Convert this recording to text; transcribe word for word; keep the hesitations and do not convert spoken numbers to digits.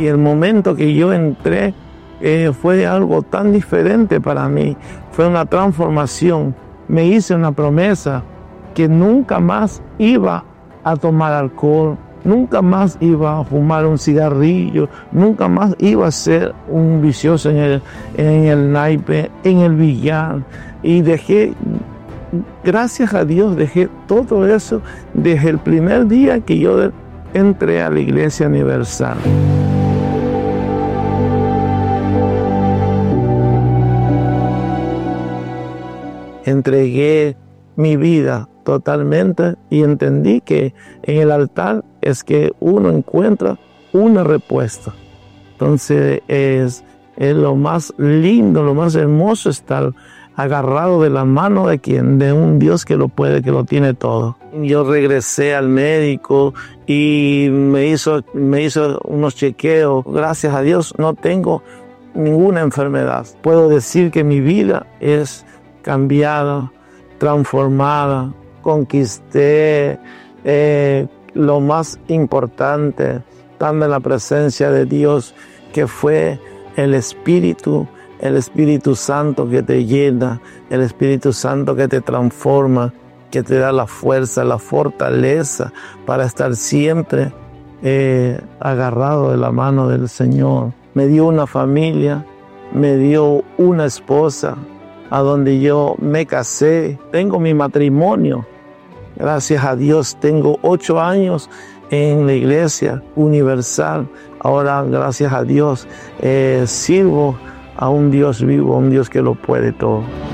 Y el momento que yo entré eh, fue algo tan diferente para mí. Fue una transformación. Me hice una promesa que nunca más iba a tomar alcohol, nunca más iba a fumar un cigarrillo, nunca más iba a ser un vicioso en el, en el naipe, en el billar. Y dejé, gracias a Dios, dejé todo eso desde el primer día que yo entré a la Iglesia Universal. Entregué mi vida totalmente y entendí que en el altar es que uno encuentra una respuesta. Entonces es, es lo más lindo, lo más hermoso estar agarrado de la mano de quien, de un Dios que lo puede, que lo tiene todo. Yo regresé al médico y me hizo, me hizo unos chequeos. Gracias a Dios no tengo ninguna enfermedad. Puedo decir que mi vida es cambiada, transformada. Conquisté eh, lo más importante, estando en la presencia de Dios, que fue el Espíritu, el Espíritu Santo que te llena, el Espíritu Santo que te transforma, que te da la fuerza, la fortaleza para estar siempre eh, agarrado de la mano del Señor. Me dio una familia, me dio una esposa, a donde yo me casé. Tengo mi matrimonio. Gracias a Dios, tengo ocho años en la Iglesia Universal. Ahora, gracias a Dios, eh, sirvo a un Dios vivo, a un Dios que lo puede todo.